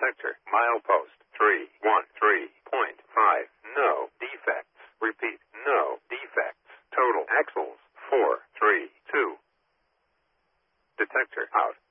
Detector. Milepost 313.5. No defects. Repeat. No defects. Total axles 432. Detector out.